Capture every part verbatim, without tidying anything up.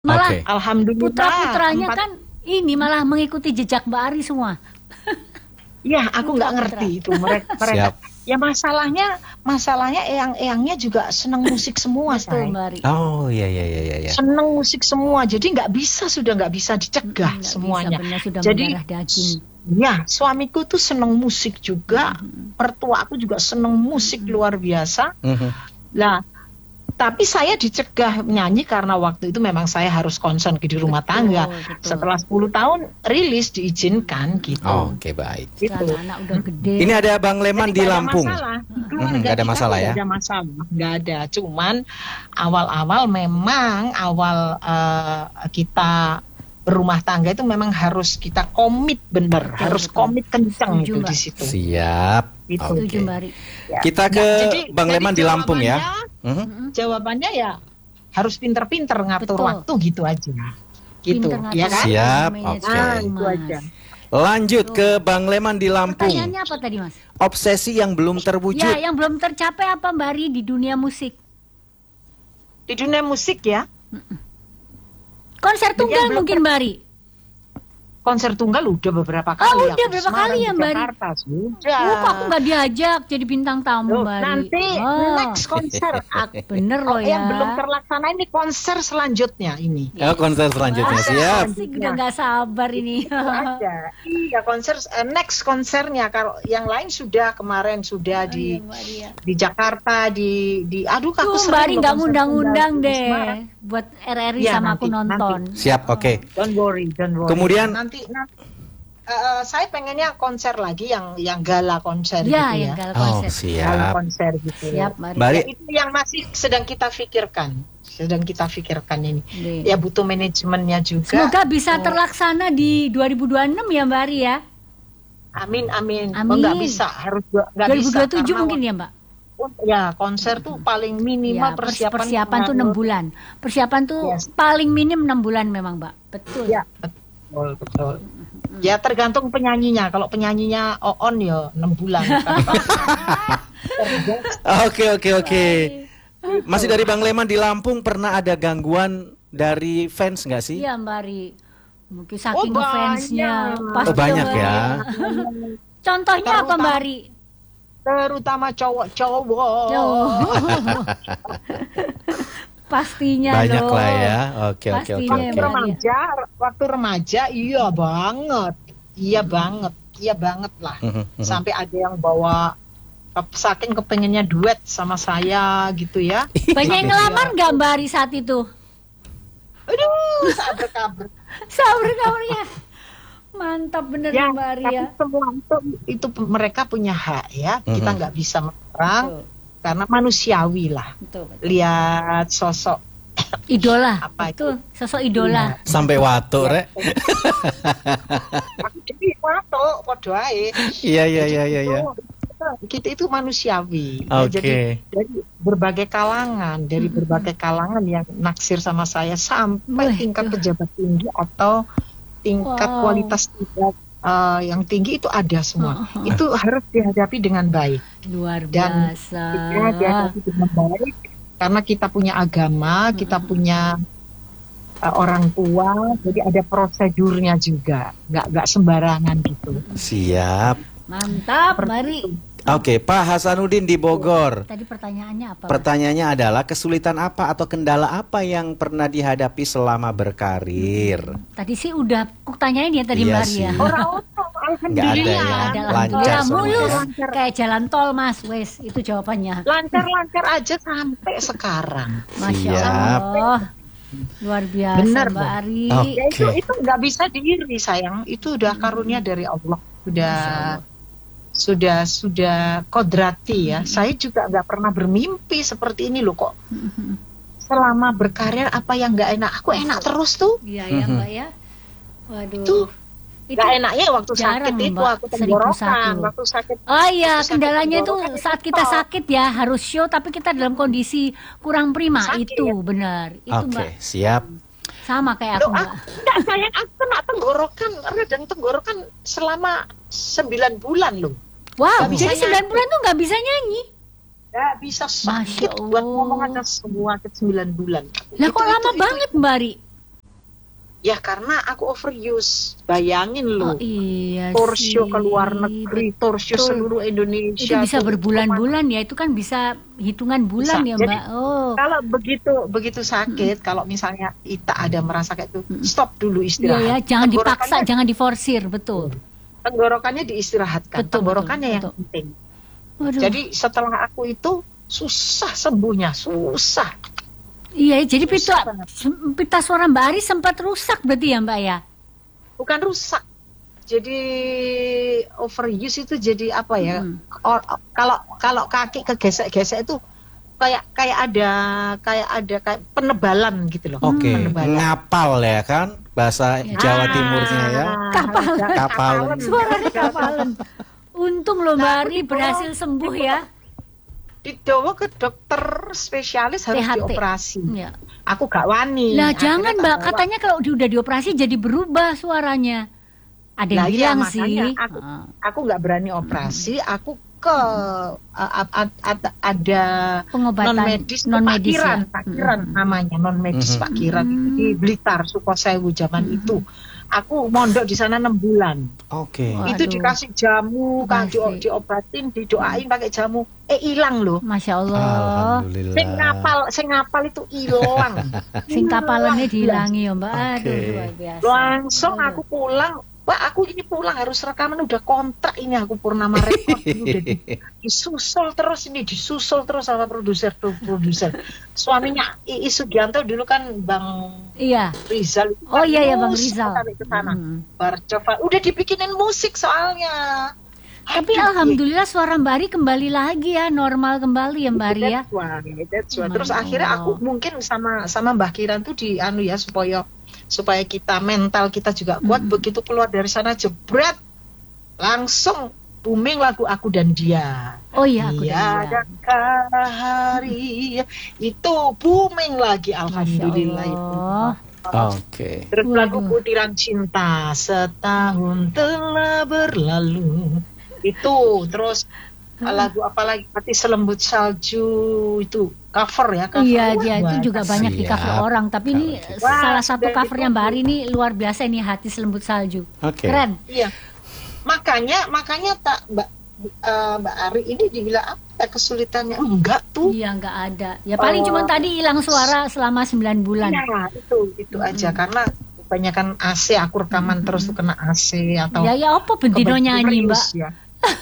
Malah Oke. Alhamdulillah. putra-putranya empat- kan ini malah mengikuti jejak Mbak Ari semua. Ya, aku nggak Putra-putra. ngerti itu mereka. mereka. Siap. Ya masalahnya, masalahnya eyang-eyangnya juga seneng musik semua, Betul, say. Mbak Ari. Oh iya iya iya iya. iya. Seneng musik semua, jadi nggak bisa sudah nggak bisa dicegah Nggak semuanya. bisa, benar, sudah Jadi mendarah daging. ya suamiku tuh seneng musik juga, mertua aku juga seneng musik luar biasa. Mhm. Lah, tapi saya dicegah nyanyi karena waktu itu memang saya harus concern di rumah Betul, tangga. betul. Setelah sepuluh tahun rilis diizinkan gitu. Oh, Oke baik. Gitu. Sekarang anak udah gede. Ini ada Bang Leman Jadi di nggak ada Lampung. masalah. Keluarga Mhm, nggak ada kita masalah ya? nggak ada masalah, nggak ada. Cuman awal-awal memang awal eh, kita berumah tangga itu memang harus kita komit bener, Betul, harus betul. komit kencang Setuju, itu Mbak. di situ. Siap. Gitu. Oke. Setuju, Mbak Ari. Ya. Kita Nah, ke jadi- Bang jadi Leman di Lampung ya. jawabannya- Mhm. Mm-mm. Jawabannya ya harus pinter-pinter ngatur Betul. waktu gitu aja. Gitu, Pinter ngatur ya kan? waktu, Siap, manage oke. Nah, waktu, itu Mas. aja. Lanjut ke Bang Leman di Lampung. Pertanyaannya apa tadi, Mas? Obsesi yang belum terwujud. Ya, yang belum tercapai apa Mbak Ari di dunia musik? Di dunia musik ya, Konser tunggal belum mungkin Mbak Ari. konser tunggal udah beberapa Oh, kali. udah aku di berapa Semarang, kali ya, di Mbak Ari? Jakarta, sudah. Oh, kok aku nggak diajak jadi bintang tamu, Loh, Mbak Ari? nanti Oh, next konser aku bener loh Oh, ya. yang belum terlaksana ini konser selanjutnya ini. Ya, konser selanjutnya Wah, siap. asik, udah nggak sabar ini. Itu ada. Iya konser eh, next konsernya kalau yang lain sudah kemarin sudah Oh, di iya, Mbak Ari ya. di Jakarta di di aduh Tuh, aku Mbak sering Ari loh nggak konser ngundang-undang tunggal di deh Semarang. buat R R I Iya, sama aku nanti, nonton. Siap, oke. Don't worry, don't worry. Kemudian- nanti nanti eh, saya pengennya konser lagi yang yang gala konser Ya, gitu yang ya. gala Oh, konser. Gala siap. konser gitu. Siap, Mbak Ari. Mbak Ari, Ya, itu yang masih sedang kita pikirkan, sedang kita pikirkan ini. Iya. Ya butuh manajemennya juga. Semoga bisa Oh, terlaksana di dua ribu dua puluh enam ya Mbak Ari ya. Amin amin. Amin. Oh, nggak bisa, harus nggak dua ribu bisa. dua puluh tujuh karena mungkin ya Mbak. Ya konser tuh paling minimal Ya, pers- persiapan. persiapan tuh enam bulan. Persiapan tuh Yes. paling minim enam bulan memang Mbak. Betul. Ya betul betul. Ya tergantung penyanyinya. Kalau penyanyinya on ya enam bulan. oke oke oke. Masih dari Bang Leman di Lampung, pernah ada gangguan dari fans nggak sih? Iya Mbak Ari. Mungkin saking Oh, ngefansnya. banyak. Pasti Oh, banyak Mbak ya. Ari. Contohnya apa Mbak Ari? Terutama cowok-cowok. Oh. Pastinya Banyak loh. lah ya. Oke oke oke Pastinya, oke. Mbak. Remaja, waktu remaja iya banget. Iya banget. Iya banget lah. Mhm, mhm. Sampai ada yang bawa ke- saking kepengennya duet sama saya gitu ya. Banyak yang ngelamar nggak Mbak Ari saat itu? Aduh, sabar kabar. Sabar kabarnya. Mantap bener Ya, Mbak Ari tapi ya. semua itu, itu mereka punya hak ya. Kita Mhm. nggak bisa melarang Betul, karena manusiawi lah. betul, betul. Lihat sosok Idola. Apa itu? Betul, sosok idola. Sampai watuk rek. aku jadi waktu podo ae. Iya iya iya iya iya. Kita itu manusiawi. Oke. Ya, jadi dari berbagai kalangan, dari Hmm. berbagai kalangan yang naksir sama saya sampai Wah, tingkat itu. pejabat tinggi atau tingkat Wow. kualitas tidak eh, yang tinggi itu ada semua. Oh, oh, oh. Itu harus dihadapi dengan baik. Luar Dan biasa. Ya, dihadapi dengan baik karena kita punya agama, kita punya eh, orang tua, jadi ada prosedurnya juga, nggak nggak sembarangan gitu. Siap. Mantap, Mari. Oke, Pak Hasanuddin di Bogor. Tadi pertanyaannya apa? Mas? Pertanyaannya adalah kesulitan apa atau kendala apa yang pernah dihadapi selama berkarir? Tadi sih udah aku tanyain ya tadi Iya Mbak Ari sih. ya. Orang Nggak ada alhamdulillah. ya. Ada Lancar alhamdulillah semua mulus ya. kayak jalan tol Mas, wes itu jawabannya. Lancar-lancar aja sampai sekarang. Masya Siap. Allah. Luar biasa Benar, Mbak Bang. Ari. Oke. Ya itu itu nggak bisa diiri sayang. Itu udah karunia dari Allah. Sudah Masya Allah. sudah sudah kodrati ya. Saya juga nggak pernah bermimpi seperti ini loh kok. Selama berkarir apa yang nggak enak? Aku enak terus tuh. Iya ya Mhm. Mbak ya. Waduh. Tuh. Itu Nggak enaknya waktu jarang, sakit itu Mbak. aku Seribu tenggorokan. satu. Waktu sakit. Oh iya, Waktu sakit kendalanya itu tenggorokan saat kita stop. sakit ya harus show tapi kita dalam kondisi kurang prima. Sakit, Itu ya? benar. Itu Oke, Mbak siap. sama kayak aku Loh, Mbak. aku, enggak sayang aku kena tenggorokan, radang tenggorokan selama sembilan bulan loh. Wow, Nggak bisa jadi sembilan nyanyi. bulan tuh nggak bisa nyanyi. Nggak bisa sakit Masya buat Allah. ngomong aja semua sakit sembilan bulan. Lah Itu- kok lama itu- itu- banget Mbak Ari? Ya karena aku overuse. Bayangin loh. Oh iya Tour sih. show ke luar negeri, tour show Betul. seluruh Itu Indonesia. bisa tuh, berbulan-bulan ya, itu kan bisa hitungan bulan Bisa. ya Jadi, Mbak. Oh. kalau begitu begitu sakit, kalau misalnya Ita ada merasa kayak itu, stop dulu Iya istirahat. ya, jangan dipaksa, Tenggorokannya- jangan diforsir, betul. Tenggorokannya diistirahatkan, Betul, tenggorokannya betul, yang penting. Waduh. Jadi setelah aku itu susah sembuhnya, susah. Iya, jadi pita, Susah banget. pita suara Mbak Ari sempat rusak berarti ya Mbak ya? Bukan rusak. Jadi overuse itu jadi apa ya? Hmm. Or- kalau kalau kaki kegesek-gesek itu kayak kayak ada kayak ada kayak penebalan gitu loh. Oke, Penebalan. ngapal ya kan bahasa Ya. Jawa Ah, Timurnya ya. Kapalan. Kapalan. Suaranya kapalan. Untung loh Mbak Nah, Ari aku berhasil sembuh ya. Dibawa ke dokter spesialis harus T H T. dioperasi. Ya. Aku gak wani. Lah Akhirnya jangan tak Mbak, bawa. katanya kalau di- udah dioperasi jadi berubah suaranya. Ada yang Lah iya, bilang makanya sih. aku Ah. aku nggak berani operasi. Aku ke a- a- a- a- ada Pengobatan non medis, non Pak medis Kiran, ya. Pak Kiran namanya non medis Mhm. Pak Kiran itu di Blitar, Sukosewu zaman itu. Aku mondok di sana enam bulan. Oke. Wah. Itu Waduh. dikasih jamu, kan di, Masih. diobatin, didoain pakai jamu. Eh hilang loh. Masya Allah. Alhamdulillah. Sing ngapal, sing ngapal itu hilang. Sing kapalannya Hilang. dihilangi ya Mbak. Aduh Oke. luar biasa. Langsung Aduh. aku pulang. Pak, aku ini pulang harus rekaman udah kontrak ini aku Purnama Record ini udah di- disusul terus ini disusul terus sama produser tuh produser. Suaminya Iis Sugianto dulu kan Bang Iya. Rizal. itu Oh kan iya ya Bang musik Rizal. sampai ke sana. Hmm. Baru coba udah dibikinin musik soalnya. Tapi Aduh, alhamdulillah suara Mbak Ari kembali lagi ya, normal kembali ya Mbak Ari ya. That's why, that's why. Terus Masya akhirnya aku Allah. mungkin sama sama Mbah Kiran tuh di anu ya supaya supaya kita mental kita juga kuat. Mm-mm. Begitu keluar dari sana jebret langsung booming lagu Aku dan Dia. Oh iya aku Iya udah bilang. adakah hari itu booming lagi Masya alhamdulillah itu. Allah. Oke. Terus lagu Waduh. Butiran Cinta setahun telah berlalu itu terus lagu apa lagi Hati Selembut Salju itu cover ya cover. Iya, Wah, dia itu banyak. juga banyak di cover Siap. orang. Tapi ini Kalau gitu. Wah, salah satu sudah covernya Mbak ditunggu. Ari ini luar biasa ini Hati Selembut Salju. Oke. Keren. Iya. Makanya makanya tak Mbak eh, Mbak Ari ini dibilang apa kesulitannya? Enggak tuh. Iya nggak ada. Ya paling Oh. cuma tadi hilang suara selama sembilan bulan. Iya, itu itu aja karena kebanyakan A C aku rekaman terus tuh kena A C atau Ya ya apa bendino kebanyakan nyanyi Mbak. rius, ya.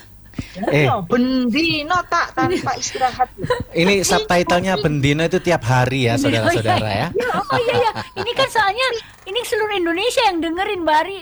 Eh. Ya, bendino tak tanpa istirahat. Ini subtitlenya Bendino itu tiap hari ya saudara-saudara ya. Oh iya ya, ini kan soalnya ini seluruh Indonesia yang dengerin Mbak Ari.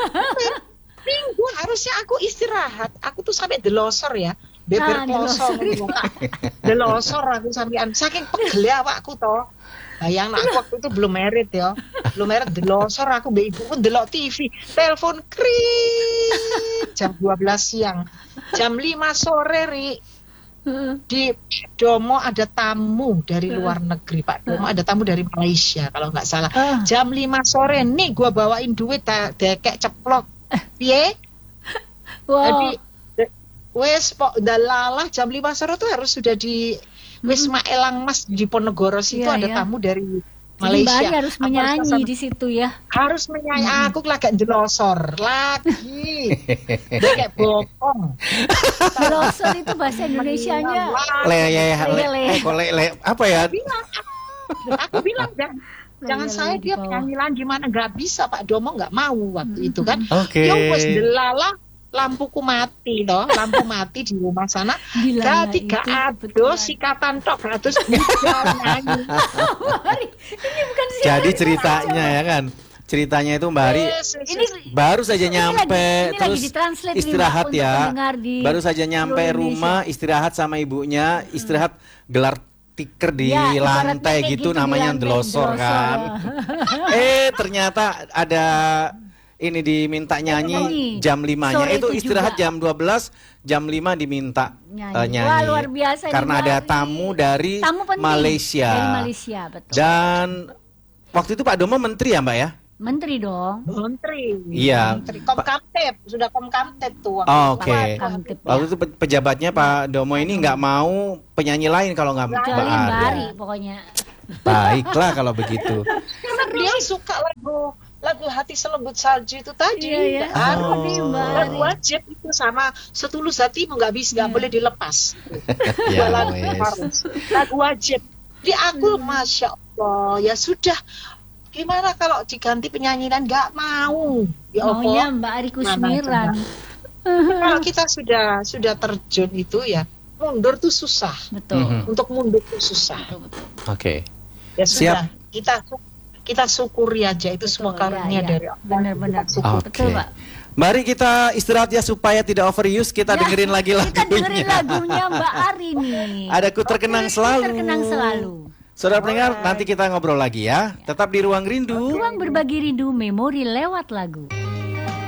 Minggu harusnya aku istirahat. Aku tuh sampai delosor ya. Beber Ah, klosor. Delosor aku sampean saking pegel awakku toh. Bayang aku waktu itu belum merit ya. Belum merit delosor aku mbek ibu pun delok T V. Telepon krit jam dua belas siang. Jam lima sore Ri. Di Domo ada tamu dari luar negeri Pak Domo ada tamu dari Malaysia kalau nggak salah. Ah. Jam lima sore nih gua bawain duit tak dekek ceplok. Piye? Wow. Jadi de- wes pok dalalah jam lima sore tuh harus sudah di Wisma Elang Mas di Ponegoro situ Iya, ada iya. tamu dari Jadi Mbak Malaysia. Ari harus Aku menyanyi sama- di situ ya. harus menyanyi. Aku lagi jelosor lagi. Dia kayak bokong. Pelosor itu bahasa Indonesianya. Le le le, Lele. eh, kok le, le apa ya? Aku bilang jangan jangan Lele saya di dia bawah. nyanyi lagi gimana nggak bisa Pak Domo nggak mau waktu itu kan. Oke. Ya wes delala lampuku mati toh, lampu mati di rumah sana. Gila, Jadi itu gak kebetulan. aduh sikatan tok atus bisa nyanyi. Ari, ini bukan siapa. Jadi ceritanya ya kan. Ceritanya itu Mbak Ari Yes, yes, Ini yes. baru saja Ini nyampe lagi- ini terus lagi ditranslate nih, istirahat Mbak, untuk ya. pendengar di Baru saja nyampe seluruh rumah, istirahat sama ibunya, istirahat gelar tiker di Ya, ibaratnya lantai kayak gitu, gitu di namanya lantai, delosor delosor, kan. eh ternyata ada ini diminta nyanyi Nyanyi. jam limanya Sore itu itu istirahat juga. jam dua belas, jam lima diminta Nyanyi. eh, nyanyi. Wah, luar biasa nih, Karena Mbak ada Ari. tamu dari Tamu penting Malaysia. Dari Malaysia, betul. Dan waktu itu Pak Domo menteri ya Mbak ya? Menteri dong. Menteri. Iya. Menteri. Komkamtep, sudah Komkamtep tuh. waktu Oh, itu. oke. Nama- Komkamtep, ya. Waktu itu pe- pejabatnya Pak Domo ini nggak mau penyanyi lain kalau nggak Mbak Kecuali Mbak Ari. Ari pokoknya. Baiklah kalau begitu. Karena beliau suka lagu lagu Hati Selembut Salju itu tadi. Iya, ya. Harus. Oh, nih, Mbak Lagu Ari. wajib itu sama Setulus Hatimu nggak bisa, nggak Iya. boleh dilepas. Ya, Dua lagu wes. harus. Lagu wajib. Jadi aku, masya Allah, ya sudah. Gimana kalau diganti penyanyi dan nggak mau? Ya Maunya Allah. Mbak Ari Mana Kusmiran. Kalau kita sudah sudah terjun itu ya mundur tuh susah. Betul. Mhm. Untuk mundur tuh susah. Betul, betul. Oke. Ya sudah. Siap. Kita kita syukuri aja itu semua Betul, karunia ya, ya. dari Allah. Benar-benar. Kita syukuri. Oke. Betul, Mbak. Mari kita istirahat ya supaya tidak overuse. Kita Ya, dengerin lagi lagunya. Kita dengerin lagunya Mbak Ari nih. Ada Ku Terkenang Selalu. Terkenang selalu. Saudara pendengar, nanti kita ngobrol lagi ya. Tetap di Ruang Rindu. Ruang berbagi rindu memori lewat lagu.